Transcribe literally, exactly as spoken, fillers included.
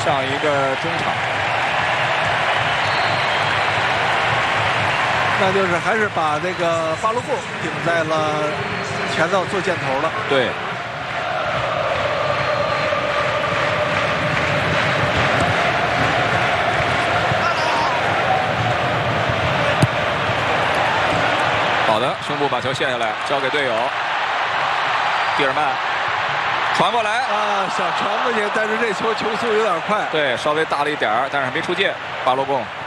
上一个中场。 那就是还是把这个巴洛布顶在了前头做箭头了。 对。好的，胸部把球卸下来，交给队友。蒂尔曼传过来啊，想传过去，但是这球球速有点快。 对，稍微大了一点儿，但是没出界。巴洛贡